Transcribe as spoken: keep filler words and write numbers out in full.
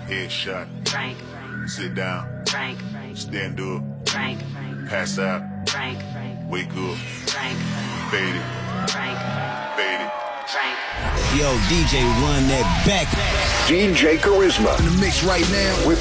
Headshot. Frank. Sit down. Frank. Stand up. Frank. Pass out. Frank. Wake up. Frank. Fade it. Frank. Fade it. Frank. Yo, D J, run that back. D J Charisma. In the mix right now with